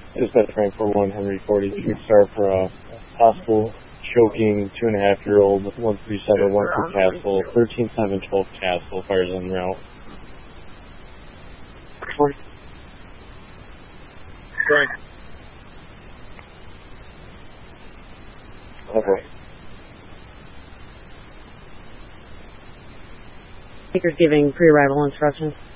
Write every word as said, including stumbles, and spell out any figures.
Dispatch Frank four one Henry forty, three star for a possible choking two and a half year old one three seven one two Castle, thirteen seven twelve Castle, fires en route. Frank. Okay. Speaker's giving pre-arrival instructions.